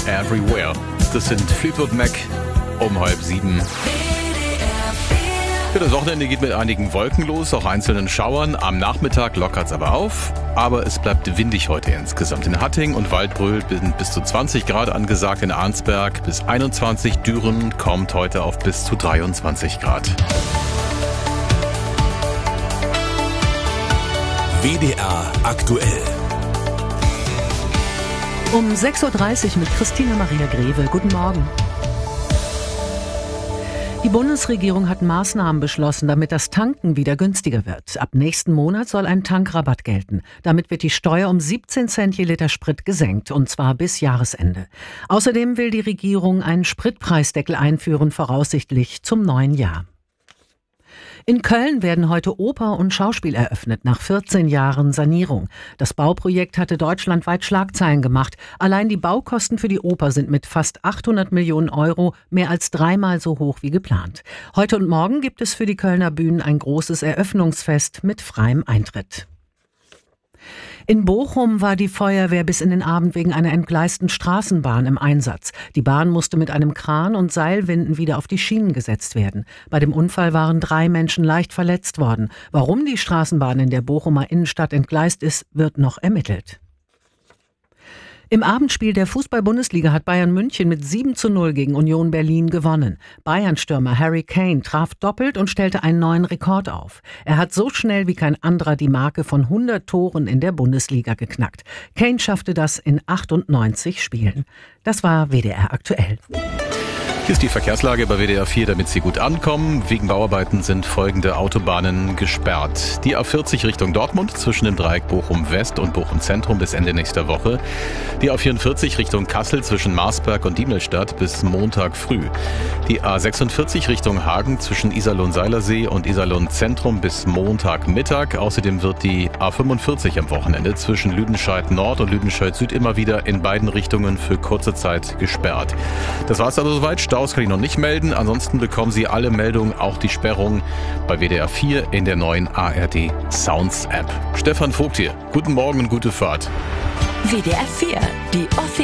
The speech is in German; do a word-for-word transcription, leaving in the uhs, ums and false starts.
Everywhere. Das sind Fleetwood Mac um halb sieben. Ja, das Wochenende geht mit einigen Wolken los, auch einzelnen Schauern. Am Nachmittag lockert es aber auf, aber es bleibt windig heute insgesamt. In Hatting und Waldbröl sind bis zu zwanzig Grad angesagt, in Arnsberg bis einundzwanzig, Düren kommt heute auf bis zu dreiundzwanzig Grad. W D R aktuell. Um sechs Uhr dreißig mit Christina Maria Greve. Guten Morgen. Die Bundesregierung hat Maßnahmen beschlossen, damit das Tanken wieder günstiger wird. Ab nächsten Monat soll ein Tankrabatt gelten. Damit wird die Steuer um siebzehn Cent je Liter Sprit gesenkt, und zwar bis Jahresende. Außerdem will die Regierung einen Spritpreisdeckel einführen, voraussichtlich zum neuen Jahr. In Köln werden heute Oper und Schauspiel eröffnet, nach vierzehn Jahren Sanierung. Das Bauprojekt hatte deutschlandweit Schlagzeilen gemacht. Allein die Baukosten für die Oper sind mit fast achthundert Millionen Euro mehr als dreimal so hoch wie geplant. Heute und morgen gibt es für die Kölner Bühnen ein großes Eröffnungsfest mit freiem Eintritt. In Bochum war die Feuerwehr bis in den Abend wegen einer entgleisten Straßenbahn im Einsatz. Die Bahn musste mit einem Kran und Seilwinden wieder auf die Schienen gesetzt werden. Bei dem Unfall waren drei Menschen leicht verletzt worden. Warum die Straßenbahn in der Bochumer Innenstadt entgleist ist, wird noch ermittelt. Im Abendspiel der Fußball-Bundesliga hat Bayern München mit sieben zu null gegen Union Berlin gewonnen. Bayern-Stürmer Harry Kane traf doppelt und stellte einen neuen Rekord auf. Er hat so schnell wie kein anderer die Marke von hundert Toren in der Bundesliga geknackt. Kane schaffte das in achtundneunzig Spielen. Das war W D R aktuell. Hier ist die Verkehrslage bei W D R vier, damit Sie gut ankommen. Wegen Bauarbeiten sind folgende Autobahnen gesperrt. Die A vierzig Richtung Dortmund zwischen dem Dreieck Bochum West und Bochum Zentrum bis Ende nächster Woche. Die A vierundvierzig Richtung Kassel zwischen Marsberg und Diemelstadt bis Montag früh. Die A sechsundvierzig Richtung Hagen zwischen Iserlohn-Seilersee und Iserlohn-Zentrum bis Montagmittag. Außerdem wird die A fünfundvierzig am Wochenende zwischen Lüdenscheid Nord und Lüdenscheid Süd immer wieder in beiden Richtungen für kurze Zeit gesperrt. Das war's also soweit. Staus kann ich noch nicht melden. Ansonsten bekommen Sie alle Meldungen, auch die Sperrung, bei W D R vier in der neuen A R D Sounds App. Stefan Vogt hier. Guten Morgen und gute Fahrt. W D R vier, die Offizielle